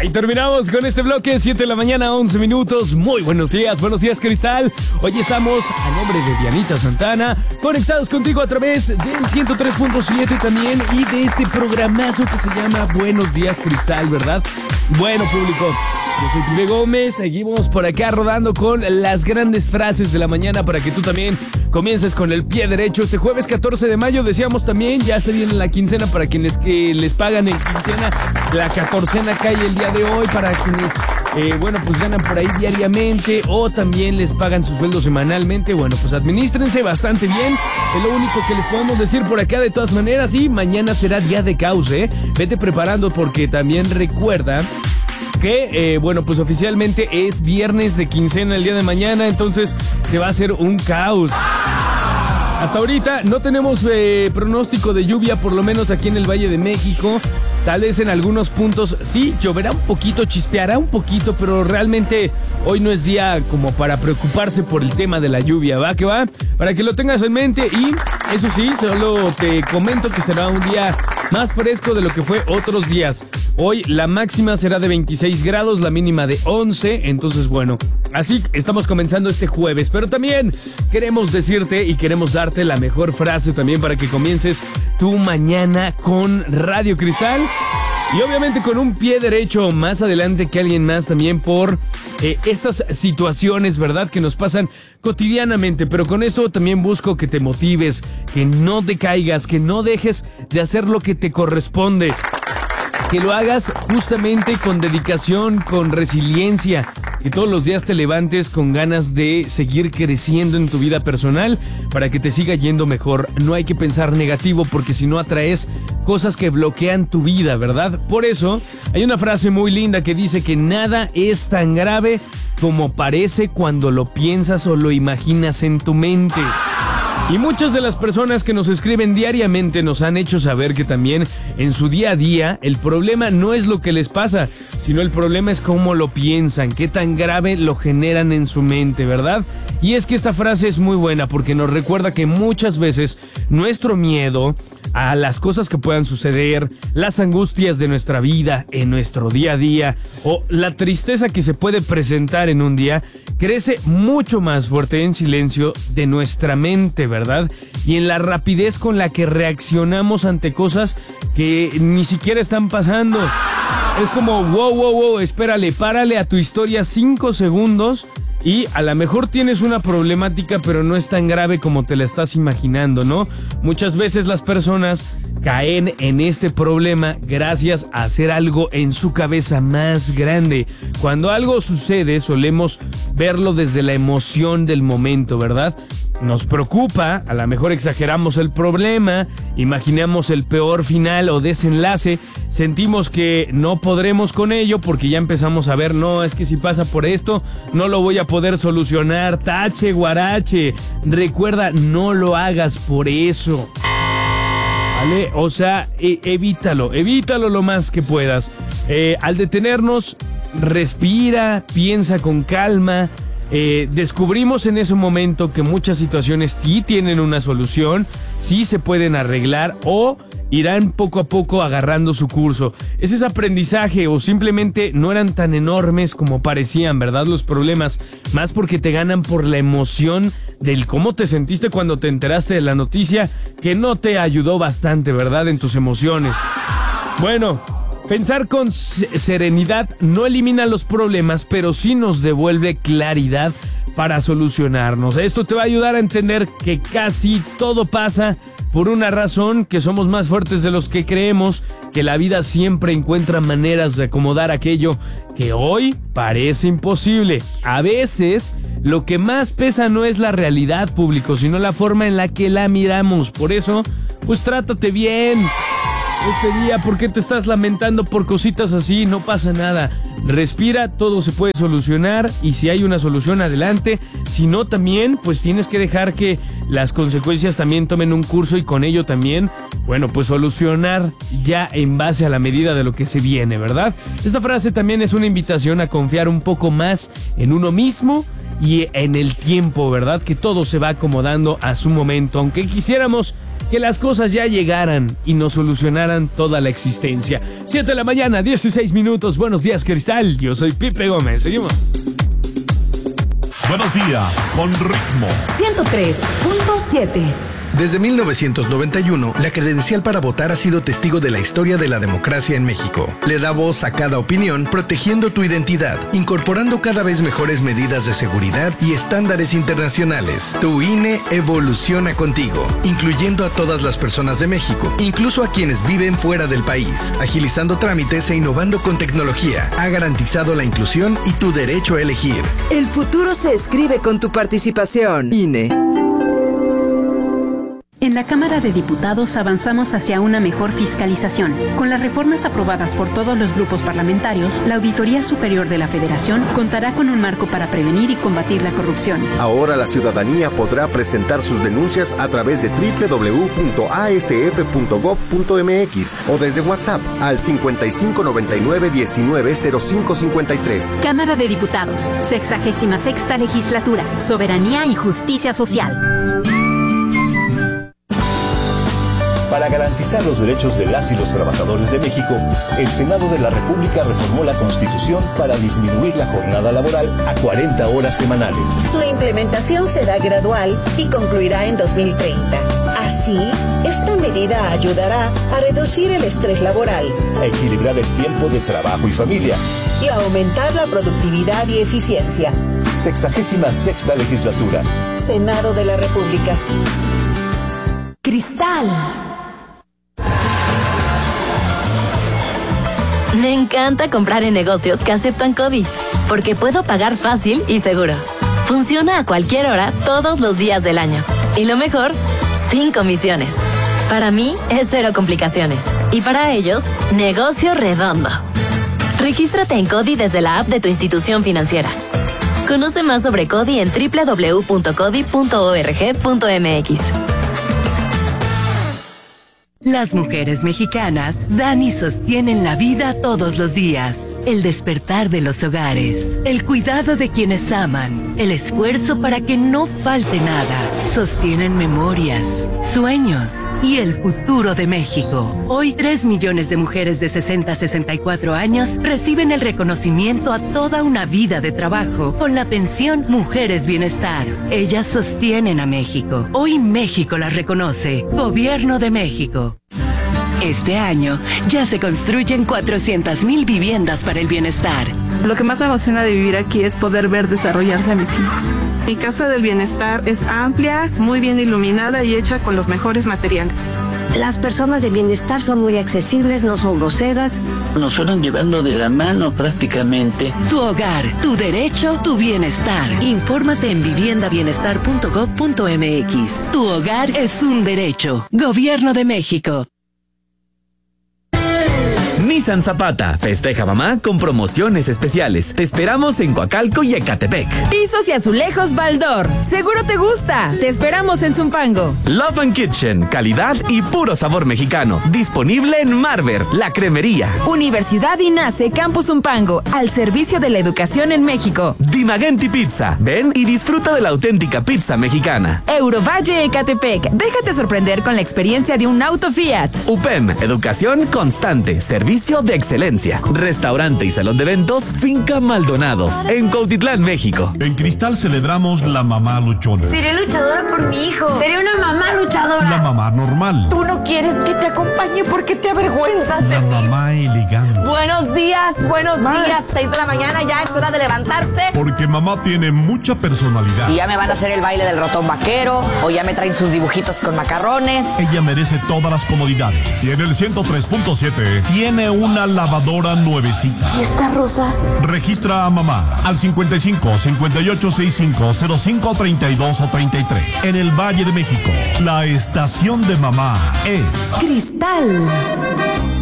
Ahí terminamos con este bloque, 7 de la mañana, 11 minutos. Muy buenos días Cristal. Hoy estamos a nombre de Dianita Santana, conectados contigo a través del 103.7 también y de este programazo que se llama Buenos Días Cristal, ¿verdad? Bueno, público, yo soy Pibe Gómez, seguimos por acá rodando con las grandes frases de la mañana para que tú también comiences con el pie derecho. Este jueves 14 de mayo, decíamos también, ya se viene la quincena para quienes que les pagan en quincena. La 14ª cae el día de hoy para quienes, pues ganan por ahí diariamente o también les pagan su sueldo semanalmente. Bueno, pues administrense bastante bien. Es lo único que les podemos decir por acá de todas maneras. Y mañana será día de caos, Vete preparando porque también recuerda que, pues oficialmente es viernes de quincena el día de mañana, entonces se va a hacer un caos. Hasta ahorita no tenemos pronóstico de lluvia, por lo menos aquí en el Valle de México. Tal vez en algunos puntos sí, lloverá un poquito, chispeará un poquito, pero realmente hoy no es día como para preocuparse por el tema de la lluvia, ¿va? Que va, para que lo tengas en mente. Y eso sí, solo te comento que será un día más fresco de lo que fue otros días. Hoy la máxima será de 26 grados, la mínima de 11, entonces bueno, así estamos comenzando este jueves, pero también queremos decirte y queremos darte la mejor frase también para que comiences tu mañana con Radio Cristal. Y obviamente con un pie derecho más adelante que alguien más también por estas situaciones, ¿verdad? Que nos pasan cotidianamente. Pero con esto también busco que te motives, que no te caigas, que no dejes de hacer lo que te corresponde. Que lo hagas justamente con dedicación, con resiliencia. Que todos los días te levantes con ganas de seguir creciendo en tu vida personal para que te siga yendo mejor. No hay que pensar negativo porque si no atraes cosas que bloquean tu vida, ¿verdad? Por eso hay una frase muy linda que dice que nada es tan grave como parece cuando lo piensas o lo imaginas en tu mente. Y muchas de las personas que nos escriben diariamente nos han hecho saber que también en su día a día el problema no es lo que les pasa, sino el problema es cómo lo piensan, qué tan grave lo generan en su mente, ¿verdad? Y es que esta frase es muy buena porque nos recuerda que muchas veces nuestro miedo a las cosas que puedan suceder, las angustias de nuestra vida en nuestro día a día o la tristeza que se puede presentar en un día crece mucho más fuerte en silencio de nuestra mente, ¿verdad? Y en la rapidez con la que reaccionamos ante cosas que ni siquiera están pasando. Es como, wow, espérale, párale a tu historia 5 segundos y a lo mejor tienes una problemática, pero no es tan grave como te la estás imaginando, ¿no? Muchas veces las personas caen en este problema gracias a hacer algo en su cabeza más grande. Cuando algo sucede, solemos verlo desde la emoción del momento, ¿verdad? Nos preocupa, a lo mejor exageramos el problema, imaginamos el peor final o desenlace, sentimos que no podremos con ello porque ya empezamos a ver, no, es que si pasa por esto, no lo voy a poder solucionar, tache, guarache, recuerda, no lo hagas por eso, ¿vale? O sea, evítalo lo más que puedas. Al detenernos, respira, piensa con calma. Descubrimos en ese momento que muchas situaciones sí tienen una solución, sí se pueden arreglar o irán poco a poco agarrando su curso. Ese es aprendizaje o simplemente no eran tan enormes como parecían, ¿verdad? Los problemas, más porque te ganan por la emoción del cómo te sentiste cuando te enteraste de la noticia que no te ayudó bastante, ¿verdad? En tus emociones. Bueno, pensar con serenidad no elimina los problemas, pero sí nos devuelve claridad para solucionarnos. Esto te va a ayudar a entender que casi todo pasa por una razón, que somos más fuertes de los que creemos, que la vida siempre encuentra maneras de acomodar aquello que hoy parece imposible. A veces, lo que más pesa no es la realidad, público, sino la forma en la que la miramos. Por eso, pues trátate bien. Este día, ¿por qué te estás lamentando por cositas así? No pasa nada. Respira, todo se puede solucionar y si hay una solución, adelante. Si no, también, pues tienes que dejar que las consecuencias también tomen un curso y con ello también, bueno, pues solucionar ya en base a la medida de lo que se viene, ¿verdad? Esta frase también es una invitación a confiar un poco más en uno mismo y en el tiempo, ¿verdad? Que todo se va acomodando a su momento. Aunque quisiéramos que las cosas ya llegaran y nos solucionaran toda la existencia. 7 de la mañana, 16 minutos. Buenos días, Cristal. Yo soy Pipe Gómez. Seguimos. Buenos días, con ritmo. 103.7. Desde 1991, la credencial para votar ha sido testigo de la historia de la democracia en México. Le da voz a cada opinión, protegiendo tu identidad, incorporando cada vez mejores medidas de seguridad y estándares internacionales. Tu INE evoluciona contigo, incluyendo a todas las personas de México, incluso a quienes viven fuera del país, agilizando trámites e innovando con tecnología. Ha garantizado la inclusión y tu derecho a elegir. El futuro se escribe con tu participación. INE. En la Cámara de Diputados avanzamos hacia una mejor fiscalización. Con las reformas aprobadas por todos los grupos parlamentarios, la Auditoría Superior de la Federación contará con un marco para prevenir y combatir la corrupción. Ahora la ciudadanía podrá presentar sus denuncias a través de www.asf.gov.mx o desde WhatsApp al 5599-190553. Cámara de Diputados, 66ª Legislatura, Soberanía y Justicia Social. Para garantizar los derechos de las y los trabajadores de México, el Senado de la República reformó la Constitución para disminuir la jornada laboral a 40 horas semanales. Su implementación será gradual y concluirá en 2030. Así, esta medida ayudará a reducir el estrés laboral, a equilibrar el tiempo de trabajo y familia y a aumentar la productividad y eficiencia. 66ª Legislatura. Senado de la República. Cristal. Me encanta comprar en negocios que aceptan CODI, porque puedo pagar fácil y seguro. Funciona a cualquier hora, todos los días del año. Y lo mejor, sin comisiones. Para mí, es cero complicaciones. Y para ellos, negocio redondo. Regístrate en CODI desde la app de tu institución financiera. Conoce más sobre CODI en www.codi.org.mx. Las mujeres mexicanas dan y sostienen la vida todos los días. El despertar de los hogares, el cuidado de quienes aman, el esfuerzo para que no falte nada. Sostienen memorias, sueños y el futuro de México. Hoy 3 millones de mujeres de 60 a 64 años reciben el reconocimiento a toda una vida de trabajo con la pensión Mujeres Bienestar. Ellas sostienen a México. Hoy México las reconoce. Gobierno de México. Este año ya se construyen 400,000 viviendas para el bienestar. Lo que más me emociona de vivir aquí es poder ver desarrollarse a mis hijos. Mi casa del bienestar es amplia, muy bien iluminada y hecha con los mejores materiales. Las personas de bienestar son muy accesibles, no son groseras. Nos fueron llevando de la mano prácticamente. Tu hogar, tu derecho, tu bienestar. Infórmate en viviendabienestar.gov.mx. Tu hogar es un derecho. Gobierno de México. Nissan Zapata festeja mamá con promociones especiales. Te esperamos en Coacalco y Ecatepec. Pisos y azulejos Baldor. Seguro te gusta. Te esperamos en Zumpango. Love and Kitchen, calidad y puro sabor mexicano. Disponible en Marver, la cremería. Universidad INACE Campus Zumpango, al servicio de la educación en México. Dimagenti Pizza. Ven y disfruta de la auténtica pizza mexicana. Eurovalle Ecatepec. Déjate sorprender con la experiencia de un auto Fiat. UPEM, educación constante, servicio de excelencia. Restaurante y salón de eventos Finca Maldonado, en Cuautitlán, México. En Cristal celebramos la mamá luchona. Seré luchadora por mi hijo. Seré una mamá luchadora. La mamá normal. Tú no quieres que te acompañe porque te avergüenzas de mí. La mamá elegante. Buenos días. 6 de la mañana, ya es hora de levantarse. Porque mamá tiene mucha personalidad. Y ya me van a hacer el baile del ratón vaquero, o ya me traen sus dibujitos con macarrones. Ella merece todas las comodidades. Y en el 103.7 tiene una lavadora nuevecita. ¿Y esta rosa? Registra a mamá al 55 5865 05 32 o 33. En el Valle de México, la estación de mamá es Cristal.